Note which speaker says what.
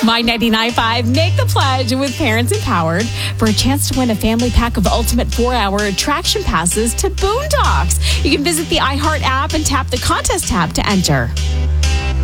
Speaker 1: My 99.5, make the pledge with Parents Empowered for a chance to win a family pack of ultimate 4-hour attraction passes to Boondocks. You can visit the iHeart app and tap the contest tab to enter.